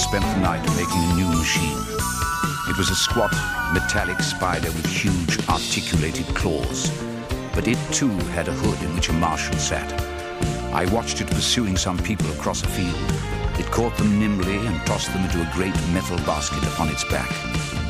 spent the night making a new machine. It was a squat, metallic spider with huge, articulated claws. But it too had a hood in which a marshal sat. I watched it pursuing some people across a field. It caught them nimbly and tossed them into a great metal basket upon its back.